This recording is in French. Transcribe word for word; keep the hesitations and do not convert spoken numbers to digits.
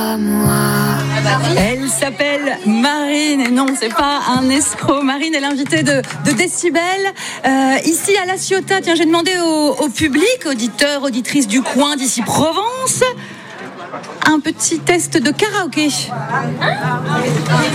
Elle s'appelle Marine, et non, c'est pas un escroc. Marine est l'invitée de, de Décibel. Euh, ici à La Ciotat, tiens, j'ai demandé au, au public, auditeurs, auditrices du coin d'ici Provence, un petit test de karaoké.